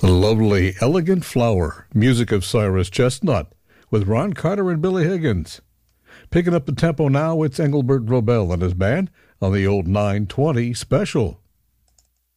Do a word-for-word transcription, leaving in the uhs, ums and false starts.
Lovely Elegant Flower, music of Cyrus Chestnut, with Ron Carter and Billy Higgins. Picking up the tempo now, it's Engelbert Robel and his band on the old nine twenty special.